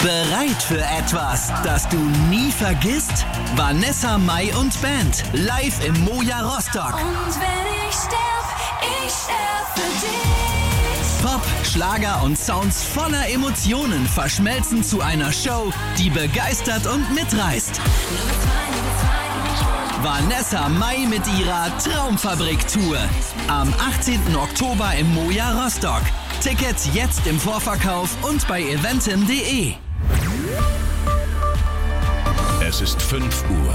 Bereit für etwas, das du nie vergisst? Vanessa Mai und Band, live im Moja Rostock. Und wenn ich sterb für dich. Pop, Schlager und Sounds voller Emotionen verschmelzen zu einer Show, die begeistert und mitreißt. Vanessa Mai mit ihrer Traumfabrik-Tour. Am 18. Oktober im Moja Rostock. Tickets jetzt im Vorverkauf und bei eventim.de. Es ist 5 Uhr.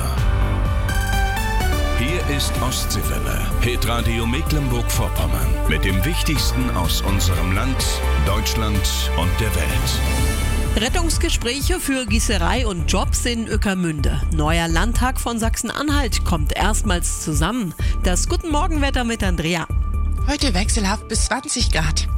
Hier ist Ostseewelle, Hitradio Mecklenburg-Vorpommern. Mit dem Wichtigsten aus unserem Land, Deutschland und der Welt. Rettungsgespräche für Gießerei und Jobs in Ueckermünde. Neuer Landtag von Sachsen-Anhalt kommt erstmals zusammen. Das Guten Morgenwetter mit Andrea. Heute wechselhaft bis 20 Grad.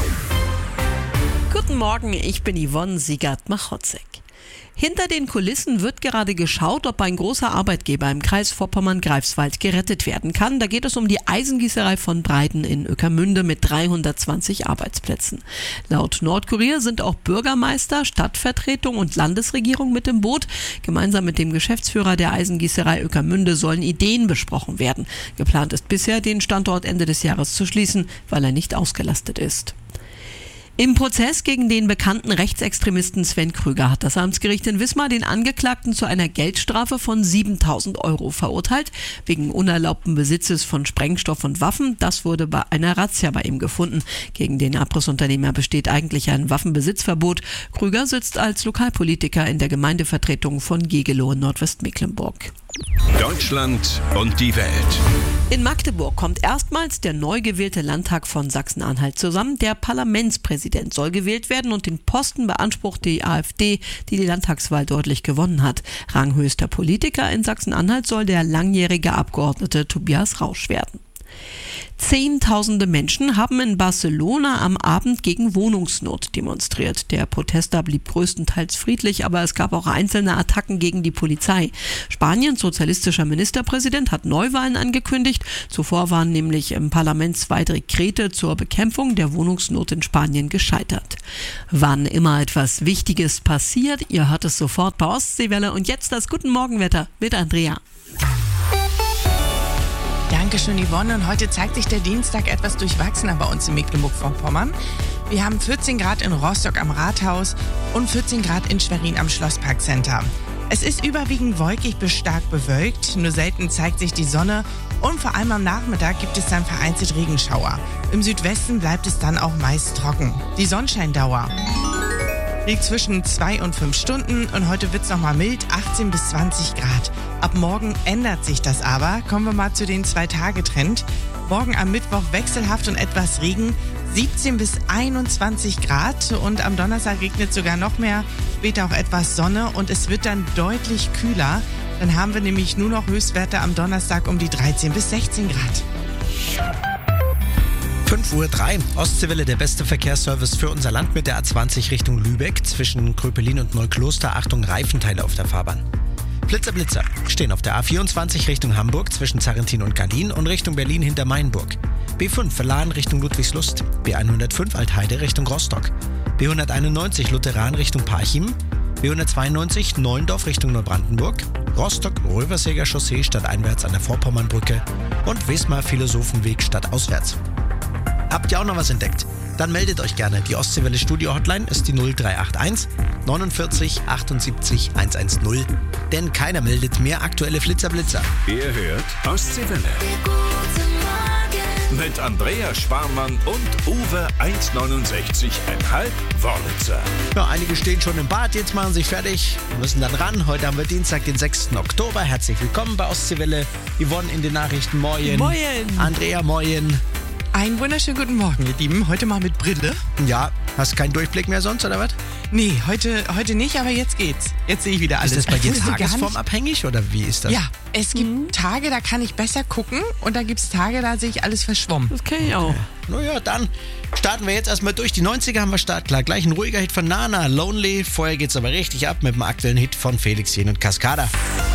Guten Morgen, ich bin Yvonne Siegert-Machotzek. Hinter den Kulissen wird gerade geschaut, ob ein großer Arbeitgeber im Kreis Vorpommern-Greifswald gerettet werden kann. Da geht es um die Eisengießerei von Breiten in Ueckermünde mit 320 Arbeitsplätzen. Laut Nordkurier sind auch Bürgermeister, Stadtvertretung und Landesregierung mit im Boot. Gemeinsam mit dem Geschäftsführer der Eisengießerei Ueckermünde sollen Ideen besprochen werden. Geplant ist bisher, den Standort Ende des Jahres zu schließen, weil er nicht ausgelastet ist. Im Prozess gegen den bekannten Rechtsextremisten Sven Krüger hat das Amtsgericht in Wismar den Angeklagten zu einer Geldstrafe von 7.000 € verurteilt, wegen unerlaubten Besitzes von Sprengstoff und Waffen. Das wurde bei einer Razzia bei ihm gefunden. Gegen den Abrissunternehmer besteht eigentlich ein Waffenbesitzverbot. Krüger sitzt als Lokalpolitiker in der Gemeindevertretung von Gegelow in Nordwestmecklenburg. Deutschland und die Welt. In Magdeburg kommt erstmals der neu gewählte Landtag von Sachsen-Anhalt zusammen. Der Parlamentspräsident soll gewählt werden und den Posten beansprucht die AfD, die die Landtagswahl deutlich gewonnen hat. Ranghöchster Politiker in Sachsen-Anhalt soll der langjährige Abgeordnete Tobias Rausch werden. Zehntausende Menschen haben in Barcelona am Abend gegen Wohnungsnot demonstriert. Der Protest blieb größtenteils friedlich, aber es gab auch einzelne Attacken gegen die Polizei. Spaniens sozialistischer Ministerpräsident hat Neuwahlen angekündigt. Zuvor waren nämlich im Parlament 2 Dekrete zur Bekämpfung der Wohnungsnot in Spanien gescheitert. Wann immer etwas Wichtiges passiert, ihr hört es sofort bei Ostseewelle. Und jetzt das Guten Morgenwetter mit Andrea. Dankeschön, Yvonne. Und heute zeigt sich der Dienstag etwas durchwachsener bei uns in Mecklenburg-Vorpommern. Wir haben 14 Grad in Rostock am Rathaus und 14 Grad in Schwerin am Schlossparkcenter. Es ist überwiegend wolkig bis stark bewölkt, nur selten zeigt sich die Sonne und vor allem am Nachmittag gibt es dann vereinzelt Regenschauer. Im Südwesten bleibt es dann auch meist trocken. Die Sonnenscheindauer liegt zwischen 2 und 5 Stunden und heute wird es nochmal mild, 18 bis 20 Grad. Ab morgen ändert sich das aber. Kommen wir mal zu den 2-Tage-Trend. Morgen am Mittwoch wechselhaft und etwas Regen, 17 bis 21 Grad und am Donnerstag regnet sogar noch mehr, später auch etwas Sonne und es wird dann deutlich kühler. Dann haben wir nämlich nur noch Höchstwerte am Donnerstag um die 13 bis 16 Grad. 5:03 Uhr, Ostseewelle, der beste Verkehrsservice für unser Land mit der A20 Richtung Lübeck zwischen Kröpelin und Neukloster. Achtung, Reifenteile auf der Fahrbahn. Blitzer stehen auf der A24 Richtung Hamburg zwischen Zarrentin und Gallien und Richtung Berlin hinter Mainburg. B5 Verlahen Richtung Ludwigslust, B105 Altheide Richtung Rostock, B191 Lutheran Richtung Parchim, B192 Neuendorf Richtung Neubrandenburg, Rostock-Röversäger Chaussee stadteinwärts an der Vorpommernbrücke und Wismar Philosophenweg stadtauswärts. Habt ihr auch noch was entdeckt? Dann meldet euch gerne. Die Ostseewelle Studio Hotline ist die 0381 49 78 110. Denn keiner meldet mehr aktuelle Flitzer-Blitzer. Ihr hört Ostseewelle. Mit Andrea Schwarmann und Uwe 1,69,5 Wörlitzer. Ja, einige stehen schon im Bad, jetzt machen sich fertig, müssen dann ran. Heute haben wir Dienstag, den 6. Oktober. Herzlich willkommen bei Ostseewelle. Yvonne in den Nachrichten. Moin. Moin. Andrea, moin. Einen wunderschönen guten Morgen, ihr Lieben. Heute mal mit Brille. Ja, hast keinen Durchblick mehr sonst, oder was? Nee, heute nicht, aber jetzt geht's. Jetzt sehe ich wieder alles. Ist das bei dir Also gar nicht- tagesformabhängig oder wie ist das? Ja, es gibt Tage, da kann ich besser gucken und dann gibt's Tage, da sehe ich alles verschwommen. Das kenne ich auch. Naja, dann starten wir jetzt erstmal durch. Die 90er haben wir startklar. Gleich ein ruhiger Hit von Nana, Lonely. Vorher geht's aber richtig ab mit dem aktuellen Hit von Felix Jähn und Cascada.